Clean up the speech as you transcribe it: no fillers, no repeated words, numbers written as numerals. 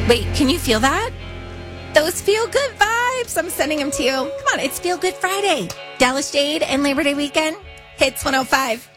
Wait, can you feel that? Those feel good vibes. I'm sending them to you. Come on, it's Feel Good Friday. Dallas Jade and Labor Day weekend. Hits 105.